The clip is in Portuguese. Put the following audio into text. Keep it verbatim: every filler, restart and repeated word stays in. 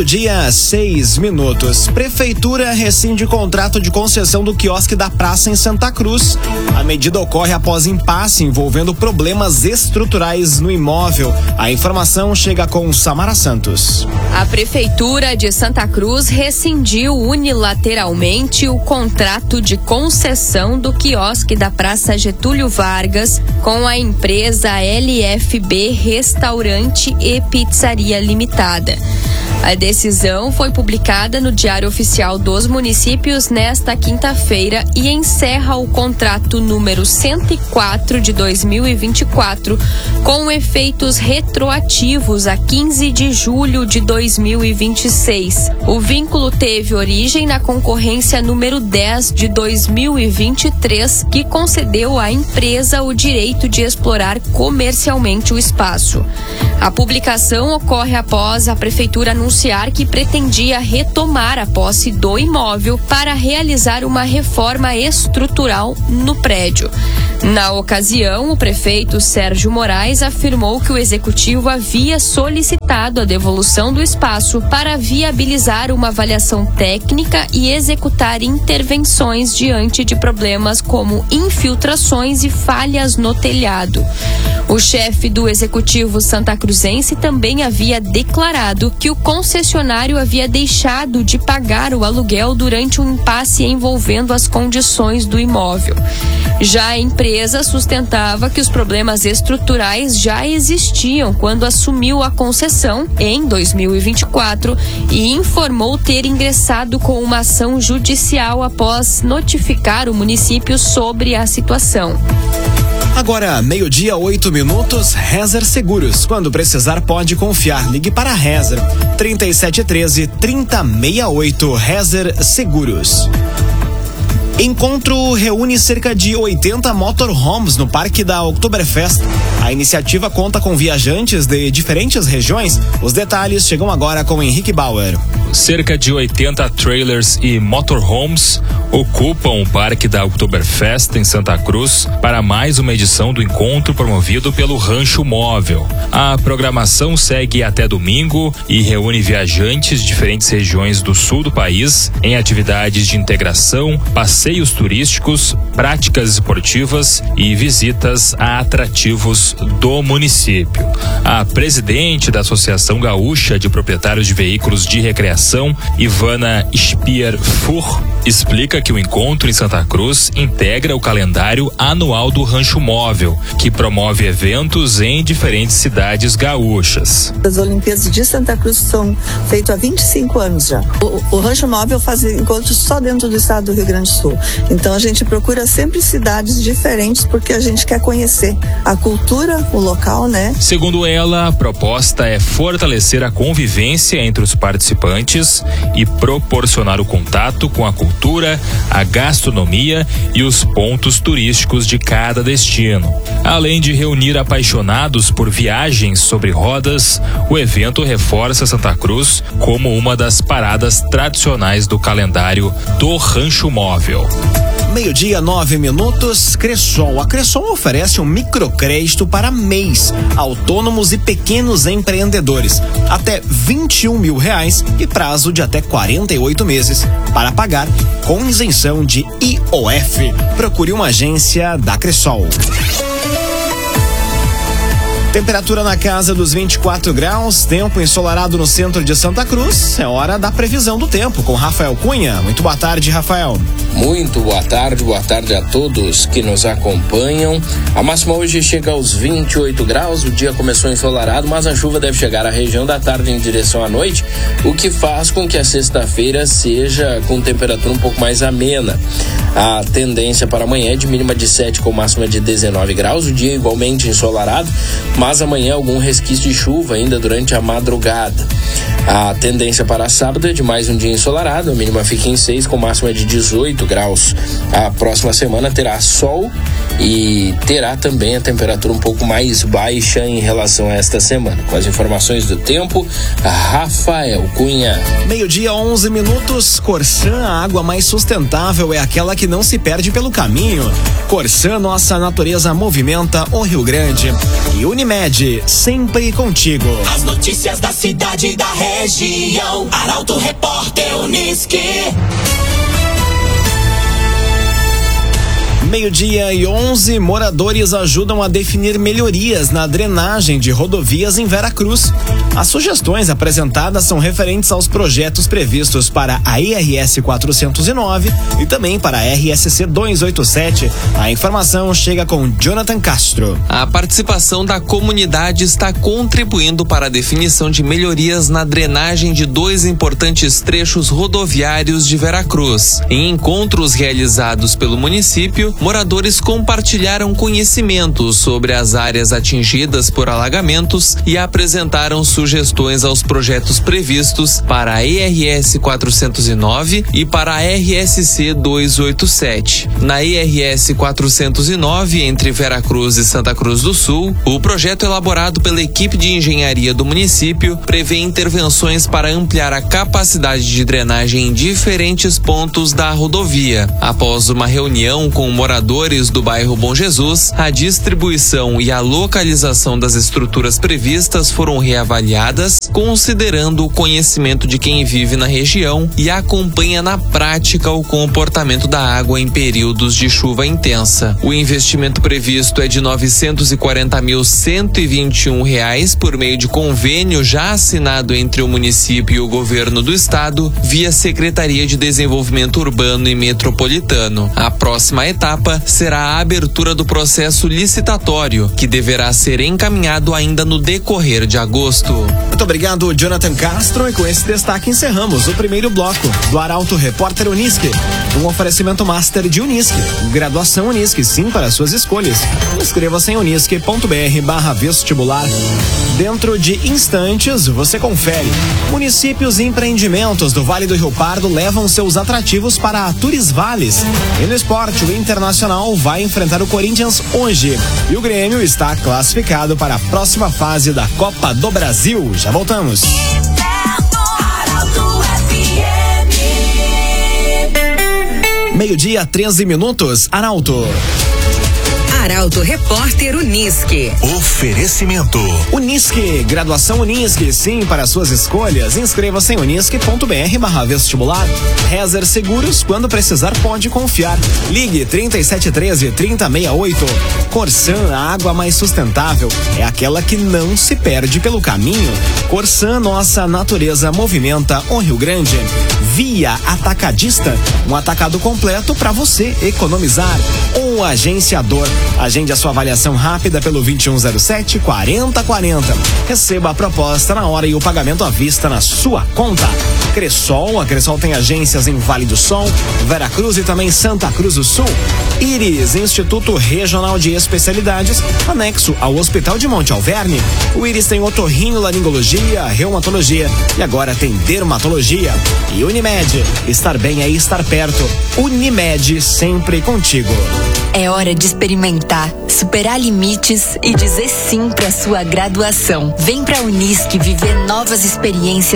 Meio-dia, seis minutos. Prefeitura rescinde contrato de concessão do quiosque da praça em Santa Cruz. A medida ocorre após impasse envolvendo problemas estruturais no imóvel. A informação chega com Samara Santos. A Prefeitura de Santa Cruz rescindiu unilateralmente o contrato de concessão do quiosque da Praça Getúlio Vargas com a empresa L F B Restaurante e Pizzaria Limitada. A decisão foi publicada no Diário Oficial dos Municípios nesta quinta-feira e encerra o contrato número cento e quatro de dois mil e vinte e quatro, com efeitos retroativos a quinze de julho de dois mil e vinte e seis. O vínculo teve origem na concorrência número dez de dois mil e vinte e três, que concedeu à empresa o direito de explorar comercialmente o espaço. A publicação ocorre após a Prefeitura anunciar que pretendia retomar a posse do imóvel para realizar uma reforma estrutural no prédio. Na ocasião, o prefeito Sérgio Moraes afirmou que o executivo havia solicitado a devolução do espaço para viabilizar uma avaliação técnica e executar intervenções diante de problemas como infiltrações e falhas no telhado. O chefe do executivo santacruzense também havia declarado que o concessionário havia deixado de pagar o aluguel durante um impasse envolvendo as condições do imóvel. Já a empresa sustentava que os problemas estruturais já existiam quando assumiu a concessão em dois mil e vinte e quatro e informou ter ingressado com uma ação judicial após notificar o município sobre a situação. Agora, meio-dia, oito minutos, Rezer Seguros. Quando precisar, pode confiar. Ligue para a Rezer. trinta e sete treze, trinta sessenta e oito, Rezer Seguros. Encontro reúne cerca de oitenta motorhomes no Parque da Oktoberfest. A iniciativa conta com viajantes de diferentes regiões. Os detalhes chegam agora com Henrique Bauer. Cerca de oitenta trailers e motorhomes ocupam o Parque da Oktoberfest em Santa Cruz para mais uma edição do encontro promovido pelo Rancho Móvel. A programação segue até domingo e reúne viajantes de diferentes regiões do sul do país em atividades de integração, passeios turísticos, práticas esportivas e visitas a atrativos do município. A presidente da Associação Gaúcha de Proprietários de Veículos de Recreação, Ivana Spier-Fur, explica que o encontro em Santa Cruz integra o calendário anual do Rancho Móvel, que promove eventos em diferentes cidades gaúchas. As Olimpíadas de Santa Cruz são feitas há vinte e cinco anos já. O, o Rancho Móvel faz encontros só dentro do estado do Rio Grande do Sul. Então a gente procura sempre cidades diferentes porque a gente quer conhecer a cultura, o local, né? Segundo ela, a proposta é fortalecer a convivência entre os participantes e proporcionar o contato com a cultura, a gastronomia e os pontos turísticos de cada destino. Além de reunir apaixonados por viagens sobre rodas, o evento reforça Santa Cruz como uma das paradas tradicionais do calendário do Rancho Móvel. Meio-dia, nove minutos, Cressol. A Cressol oferece um microcrédito para M E Is, autônomos e pequenos empreendedores, até vinte e um mil reais e prazo de até quarenta e oito meses, para pagar com isenção de I O F. Procure uma agência da Cressol. Temperatura na casa dos vinte e quatro graus, tempo ensolarado no centro de Santa Cruz. É hora da previsão do tempo com Rafael Cunha. Muito boa tarde, Rafael. Muito boa tarde, boa tarde a todos que nos acompanham. A máxima hoje chega aos vinte e oito graus, o dia começou ensolarado, mas a chuva deve chegar à região da tarde em direção à noite, o que faz com que a sexta-feira seja com temperatura um pouco mais amena. A tendência para amanhã é de mínima de sete com máxima de dezenove graus, o dia igualmente ensolarado, mas amanhã algum resquício de chuva ainda durante a madrugada. A tendência para sábado é de mais um dia ensolarado, a mínima fica em seis com máxima de dezoito graus. A próxima semana terá sol e terá também a temperatura um pouco mais baixa em relação a esta semana. Com as informações do tempo, Rafael Cunha. Meio-dia, onze minutos. Corsã, a água mais sustentável é aquela que não se perde pelo caminho. Corsã, nossa natureza movimenta o Rio Grande. E Unimed, sempre contigo. As notícias da cidade e da região. Arauto Repórter Unisque. Meio-dia e onze, moradores ajudam a definir melhorias na drenagem de rodovias em Veracruz. As sugestões apresentadas são referentes aos projetos previstos para a I R S quatrocentos e nove e também para a R S C duzentos e oitenta e sete. A informação chega com Jonathan Castro. A participação da comunidade está contribuindo para a definição de melhorias na drenagem de dois importantes trechos rodoviários de Veracruz. Em encontros realizados pelo município, moradores compartilharam conhecimentos sobre as áreas atingidas por alagamentos e apresentaram sugestões aos projetos previstos para a E R S quatrocentos e nove e para a R S C duzentos e oitenta e sete. Na E R S quatrocentos e nove, entre Veracruz e Santa Cruz do Sul, o projeto elaborado pela equipe de engenharia do município prevê intervenções para ampliar a capacidade de drenagem em diferentes pontos da rodovia. Após uma reunião com moradores do bairro Bom Jesus, a distribuição e a localização das estruturas previstas foram reavaliadas, considerando o conhecimento de quem vive na região e acompanha na prática o comportamento da água em períodos de chuva intensa. O investimento previsto é de novecentos e quarenta mil cento e vinte e um reais por meio de convênio já assinado entre o município e o governo do estado via Secretaria de Desenvolvimento Urbano e Metropolitano. A próxima etapa será a abertura do processo licitatório, que deverá ser encaminhado ainda no decorrer de agosto. Muito obrigado, Jonathan Castro, e com esse destaque encerramos o primeiro bloco do Arauto Repórter Unisque. Um oferecimento master de Unisque, graduação Unisque, sim para suas escolhas. Inscreva-se em unisque.br barra vestibular. Dentro de instantes, você confere. Municípios e empreendimentos do Vale do Rio Pardo levam seus atrativos para a Turisvales. E no esporte, o Internacional vai enfrentar o Corinthians hoje. E o Grêmio está classificado para a próxima fase da Copa do Brasil. Já voltamos. Meio-dia, treze minutos, Arauto. Arauto Repórter Unisque. Oferecimento. Unisque, graduação Unisque, sim para suas escolhas. Inscreva-se em unisque.br barra vestibular. Rezer Seguros, quando precisar pode confiar. Ligue trinta e sete treze, trinta sessenta e oito. Corsan, a água mais sustentável é aquela que não se perde pelo caminho. Corsan, nossa natureza movimenta o Rio Grande. Via Atacadista, um atacado completo para você economizar. Um agenciador. Agende a sua avaliação rápida pelo vinte e um zero sete, quarenta quarenta. Receba a proposta na hora e o pagamento à vista na sua conta. Cressol, a Cressol tem agências em Vale do Sol, Veracruz e também Santa Cruz do Sul. Iris, Instituto Regional de Especialidades, anexo ao Hospital de Monte Alverne. O Iris tem otorrinolaringologia, reumatologia e agora tem dermatologia. E Unimed, estar bem é estar perto. Unimed, sempre contigo. É hora de experimentar, superar limites e dizer sim para sua graduação. Vem pra Unisque viver novas experiências